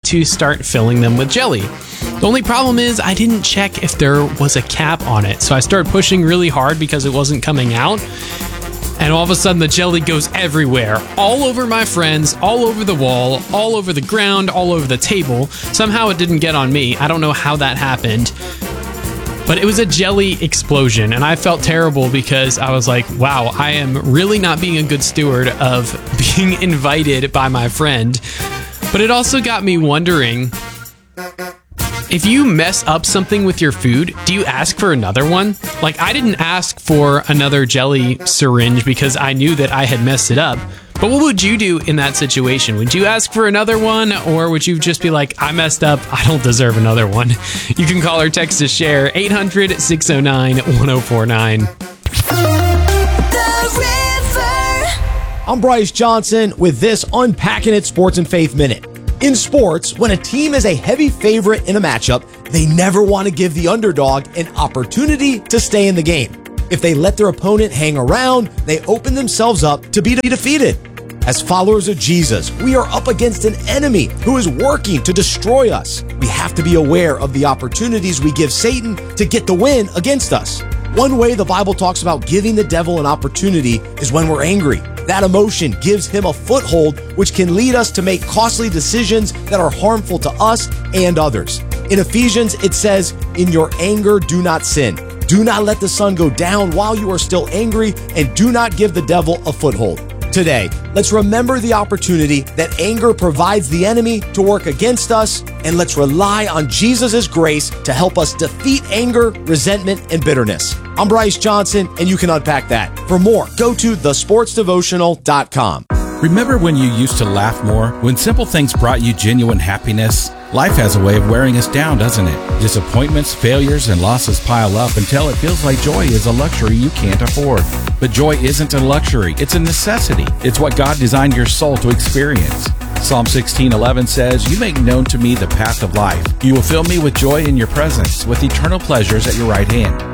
to start filling them with jelly. The only problem is I didn't check if there was a cap on it. So I started pushing really hard because it wasn't coming out. And all of a sudden the jelly goes everywhere, all over my friends, all over the wall, all over the ground, all over the table. Somehow it didn't get on me. I don't know how that happened. But it was a jelly explosion, and I felt terrible because I was like, wow, I am really not being a good steward of being invited by my friend. But it also got me wondering, if you mess up something with your food, do you ask for another one? Like, I didn't ask for another jelly syringe because I knew that I had messed it up. But what would you do in that situation? Would you ask for another one, or would you just be like, I messed up, I don't deserve another one? You can call or text to share 800-609-1049. I'm Bryce Johnson with this Unpacking It Sports and Faith Minute. In sports, when a team is a heavy favorite in a matchup, they never want to give the underdog an opportunity to stay in the game. If they let their opponent hang around, they open themselves up to be defeated. As followers of Jesus, we are up against an enemy who is working to destroy us. We have to be aware of the opportunities we give Satan to get the win against us. One way the Bible talks about giving the devil an opportunity is when we're angry. That emotion gives him a foothold, which can lead us to make costly decisions that are harmful to us and others. In Ephesians, it says, "In your anger, do not sin. Do not let the sun go down while you are still angry, and do not give the devil a foothold." Today, let's remember the opportunity that anger provides the enemy to work against us, and let's rely on Jesus' grace to help us defeat anger, resentment, and bitterness. I'm Bryce Johnson, and you can unpack that. For more, go to thesportsdevotional.com. Remember when you used to laugh more? When simple things brought you genuine happiness? Life has a way of wearing us down, doesn't it? Disappointments, failures, and losses pile up until it feels like joy is a luxury you can't afford. But joy isn't a luxury, it's a necessity. It's what God designed your soul to experience. Psalm 16:11 says, "You make known to me the path of life. You will fill me with joy in your presence, with eternal pleasures at your right hand."